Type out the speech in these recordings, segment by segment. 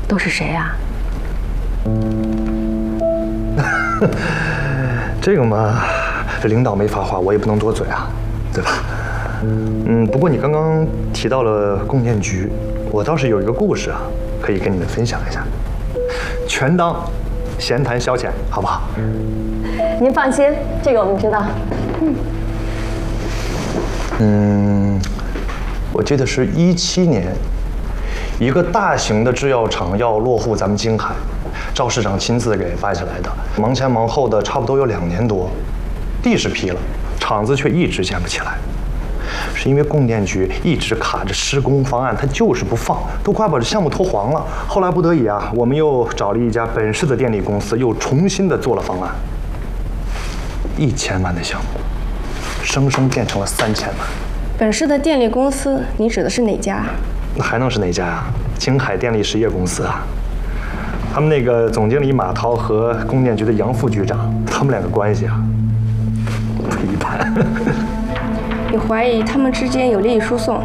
都是谁啊？ 这个嘛，这领导没发话，我也不能多嘴啊，对吧？不过你刚刚提到了供电局，我倒是有一个故事啊，可以跟你们分享一下，全当闲谈消遣，好不好？ 您放心，这个我们知道。 我记得是17年，一个大型的制药厂要落户咱们京海，赵市长亲自给办下来的，忙前忙后的，差不多有2年多，地是批了，厂子却一直建不起来，是因为供电局一直卡着施工方案，他就是不放，都快把这项目拖黄了。后来不得已啊，我们又找了一家本市的电力公司，又重新的做了方案，1000万的项目，生生变成了3000万。 本市的电力公司，你指的是哪家？ 那还能是哪家啊？京海电力实业公司啊。他们那个总经理马涛和供电局的杨副局长，他们2个关系啊，不一般。 你怀疑他们之间有利益输送？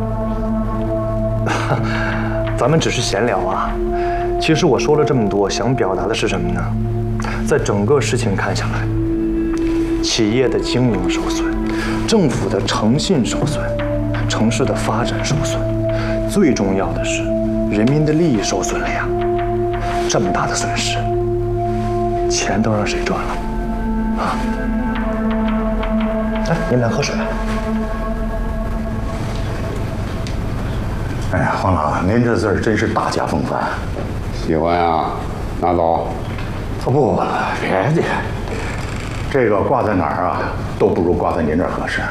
咱们只是闲聊啊。其实我说了这么多，想表达的是什么呢？在整个事情看下来，企业的经营受损，政府的诚信受损，城市的发展受损，最重要的是人民的利益受损了呀！这么大的损失，钱都让谁赚了？啊！哎，你们俩喝水。 哎呀，黄老，您这字儿真是大家风范。 喜欢呀，拿走。 不，别介，这个挂在哪儿啊，都不如挂在您这儿合适。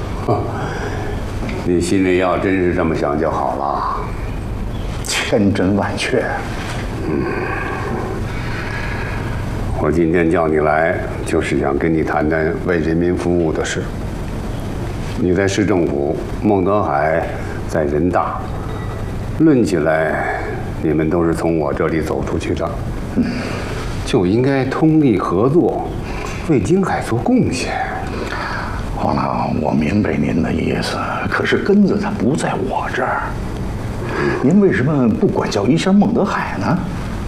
你心里要真是这么想就好了。 千真万确。 我今天叫你来，就是想跟你谈谈为人民服务的事。你在市政府，孟德海在人大，论起来，你们都是从我这里走出去的，就应该通力合作，为京海做贡献。 黄老，我明白您的意思，可是根子它不在我这儿。您为什么不管教一下孟德海呢？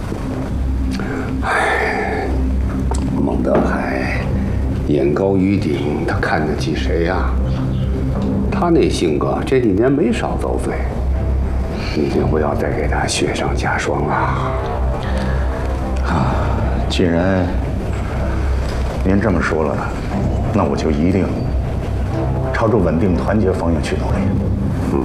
孟德海眼高于顶，他看得起谁呀？他那性格这几年没少遭罪，你就不要再给他雪上加霜了。 啊，既然您这么说了，那我就一定朝着稳定团结方向去努力。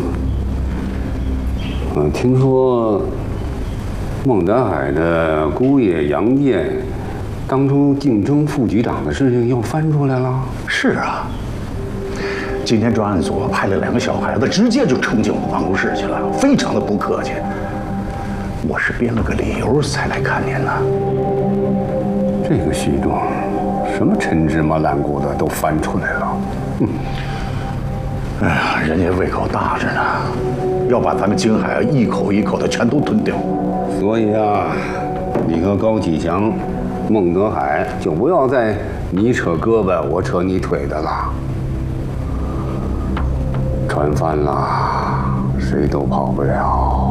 听说孟德海的姑爷杨建当初竞争副局长的事情又翻出来了。 是啊，今天专案组派了2个小孩子，直接就冲进我办公室去了，非常的不客气。我是编了个理由才来看您呢。 这个徐总，什么陈芝麻烂谷的都翻出来了。 哎呀，人家胃口大着呢，要把咱们京海一口一口的全都吞掉。 所以啊，你和高启强、孟德海就不要再你扯胳膊我扯你腿的了。船翻了，谁都跑不了。